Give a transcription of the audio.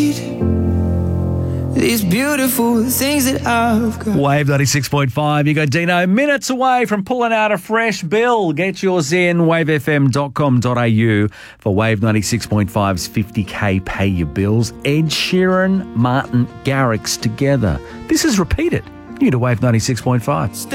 These beautiful things that I've got. Wave 96.5. You got Dino minutes away from pulling out a fresh bill. Get yours in wavefm.com.au for Wave 96.5's 50K Pay Your Bills. Ed Sheeran, Martin Garrix together. This is repeated. New to Wave 96.5.